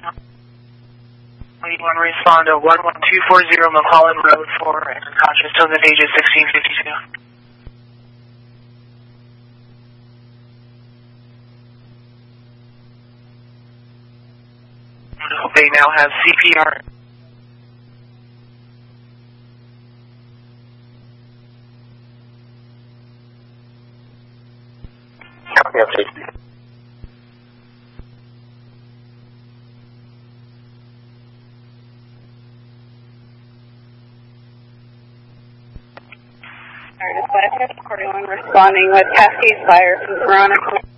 We want to respond to 11240 Mulholland Road for an unconscious till the age of 1652. They now have CPR. Copy, update. Dispatch, Corey 1 responding with Cascade Fire from Veronica.